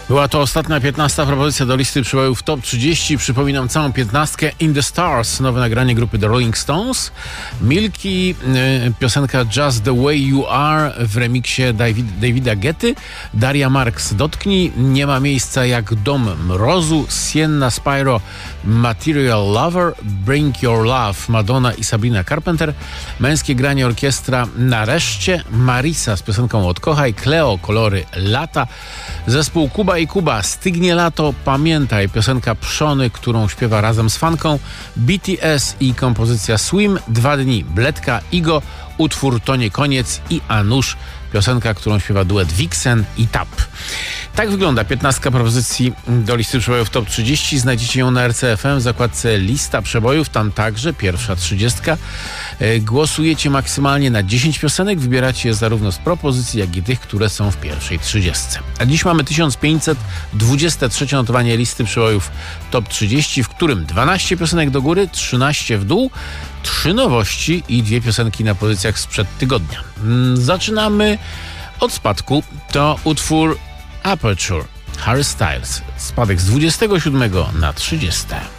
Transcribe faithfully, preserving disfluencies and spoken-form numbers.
Była to ostatnia piętnasta propozycja do listy przebojów Top trzydzieści. Przypominam całą piętnastkę. In the Stars, nowe nagranie grupy The Rolling Stones. Milky, y, piosenka Just the Way You Are w remiksie David, Davida Getty. Daria Marks, Dotknij. Nie ma miejsca jak dom mrozu. Sienna Spyro, Material Lover. Bring Your Love, Madonna i Sabrina Carpenter. Męskie granie orkiestra Nareszcie. Marisa z piosenką Odkochaj. Cleo, Kolory Lata. Zespół Kuba i Kuba, Stygnie lato, Pamiętaj, piosenka Przony, którą śpiewa razem z fanką. B T S i kompozycja Swim. Dwa dni, Bledka, Igo, utwór To nie koniec i Anusz, piosenka, którą śpiewa duet Vixen i Tap. Tak wygląda piętnastka propozycji do listy przebojów Top trzydzieści. Znajdziecie ją na R C F M w zakładce Lista przebojów. Tam także pierwsza trzydziestka. Głosujecie maksymalnie na dziesięć piosenek. Wybieracie je zarówno z propozycji, jak i tych, które są w pierwszej trzydziestce. A dziś mamy tysiąc pięćset dwadzieścia trzy notowanie listy przebojów Top trzydzieści, w którym dwanaście piosenek do góry, trzynaście w dół, trzy nowości i dwie piosenki na pozycjach sprzed tygodnia. Zaczynamy od spadku. To utwór Aperture, Harry Styles. Spadek z dwudziestego siódmego na trzydzieste.